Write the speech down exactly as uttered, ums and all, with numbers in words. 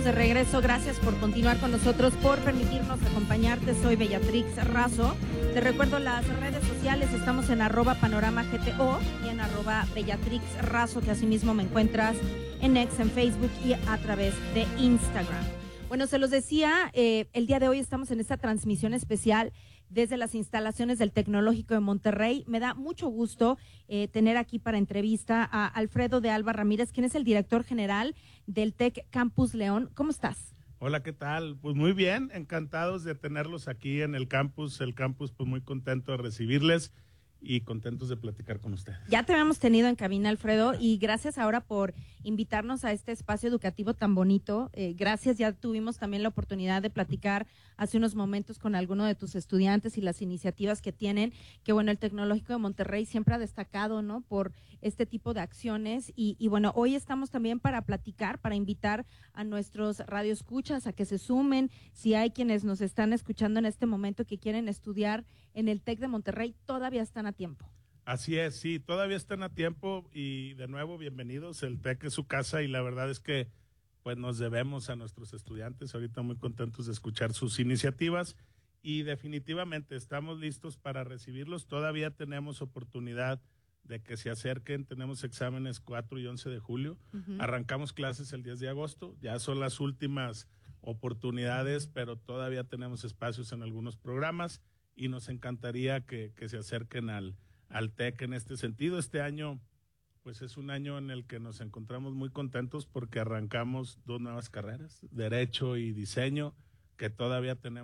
estamos de regreso. Gracias por continuar con nosotros, por permitirnos acompañarte. Soy Bellatrix Razo. Te recuerdo las redes sociales. Estamos en arroba panorama G T O y en arroba Bellatrix Razo, que asimismo me encuentras en X, en Facebook y a través de Instagram. Bueno, se los decía, eh, el día de hoy estamos en esta transmisión especial desde las instalaciones del Tecnológico de Monterrey. Me da mucho gusto eh, tener aquí para entrevista a Alfredo de Alba Ramírez, quien es el director general del Tec Campus León. ¿Cómo estás? Hola, ¿qué tal? Pues muy bien, encantados de tenerlos aquí en el campus. El campus, pues muy contento de recibirles y contentos de platicar con ustedes. Ya te habíamos tenido en cabina, Alfredo, y gracias ahora por invitarnos a este espacio educativo tan bonito. Eh, gracias, ya tuvimos también la oportunidad de platicar hace unos momentos con alguno de tus estudiantes y las iniciativas que tienen, que bueno, el Tecnológico de Monterrey siempre ha destacado, ¿no?, por este tipo de acciones, y, y bueno, hoy estamos también para platicar, para invitar a nuestros radioescuchas a que se sumen. Si hay quienes nos están escuchando en este momento que quieren estudiar en el Tec de Monterrey, todavía están a tiempo. Así es, sí, todavía están a tiempo y de nuevo bienvenidos. El Tec es su casa y la verdad es que pues nos debemos a nuestros estudiantes. Ahorita muy contentos de escuchar sus iniciativas y definitivamente estamos listos para recibirlos. Todavía tenemos oportunidad de que se acerquen. Tenemos exámenes cuatro y once de julio. Uh-huh. Arrancamos clases el diez de agosto. Ya son las últimas oportunidades, pero todavía tenemos espacios en algunos programas y nos encantaría que, que se acerquen al, al Tec en este sentido. Este año pues es un año en el que nos encontramos muy contentos porque arrancamos dos nuevas carreras, Derecho y Diseño, que todavía tenemos